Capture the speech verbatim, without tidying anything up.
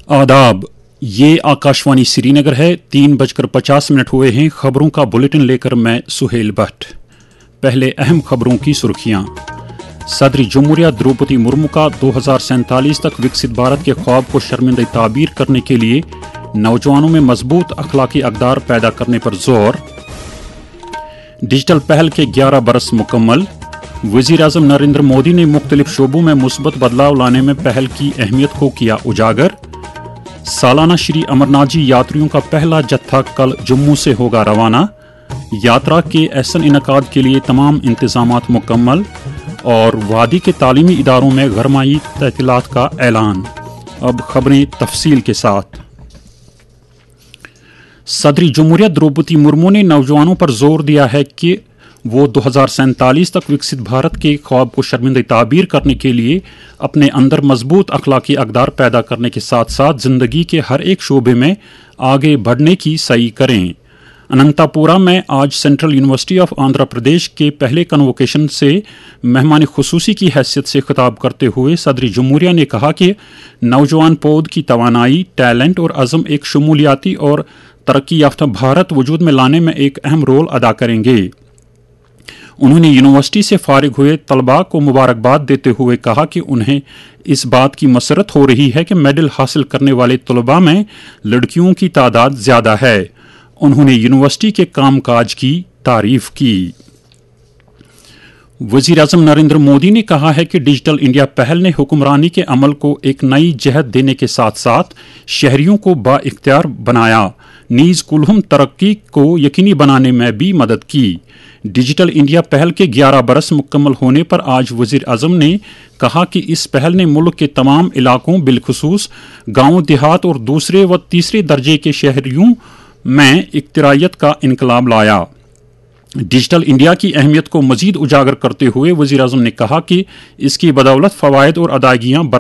आदाब, ये आकाशवाणी श्रीनगर है। तीन बजकर पचास मिनट हुए हैं। खबरों का बुलेटिन लेकर मैं सुहेल भट्ट। पहले अहम खबरों की सुर्खियां। सदर जमहूरिया द्रौपदी मुर्मू का दो हज़ार सैंतालीस तक विकसित भारत के ख्वाब को शर्मिंदा ताबीर करने के लिए नौजवानों में मजबूत अखलाकी अक़दार पैदा करने पर जोर। डिजिटल पहल के ग्यारह बरस मुकम्मल। वज़ीर-ए-आज़म नरेंद्र मोदी ने मुख्तलिफ शोबों में मुस्बत बदलाव लाने में पहल की अहमियत को किया उजागर। सालाना श्री अमरनाथ जी यात्रियों का पहला जत्था कल जम्मू से होगा रवाना। यात्रा के एहसन इनकाद के लिए तमाम इंतजामात मुकम्मल। और वादी के तालीमी इदारों में गरमाई तहतीलात का ऐलान। अब खबरें तफसील के साथ। सदर जमहूरिया द्रौपदी मुर्मू ने नौजवानों पर जोर दिया है कि वो दो हज़ार सैंतालीस तक विकसित भारत के ख्वाब को शर्मिंदा ताबीर करने के लिए अपने अंदर मजबूत अखलाकी अक़दार पैदा करने के साथ साथ जिंदगी के हर एक शोबे में आगे बढ़ने की सही करें। अनंतापुरा में आज central university of Andhra Pradesh के पहले कन्वोकेशन से मेहमान खुसूसी की हैसियत से खिताब करते हुए सदर जमहूरिया ने कहा कि नौजवान पौध की तवानाई, टैलेंट और अज़म एक शमूलियाती और तरक्की याफ्ता भारत वजूद में लाने में एक अहम रोल अदा करेंगे। उन्होंने यूनिवर्सिटी से फारिग हुए तलबा को मुबारकबाद देते हुए कहा कि उन्हें इस बात की मसरत हो रही है कि मेडल हासिल करने वाले तलबा में लड़कियों की तादाद ज्यादा है। उन्होंने यूनिवर्सिटी के कामकाज की तारीफ की। वज़ीर-ए-आज़म नरेंद्र मोदी ने कहा है कि डिजिटल इंडिया पहल ने हुक्मरानी के अमल को एक नई जहत देने के साथ साथ शहरियों को बाइख्तियार बनाया, नीज कुलहम तरक्की को यकीनी बनाने में भी मदद की। डिजिटल इंडिया पहल के ग्यारह बरस मुकम्मल होने पर आज वज़ीर-ए-आज़म ने कहा कि इस पहल ने मुल्क के तमाम इलाकों बिलखुसूस गाँव देहात और दूसरे व तीसरे दर्जे के शहरियों में इख्तियारियत का इनकलाब लाया। डिजिटल इंडिया की अहमियत को मजीद उजागर करते हुए वज़ीर-ए-आज़म ने कहा कि इसकी बदौलत फ़वाइद और अदायगियाँ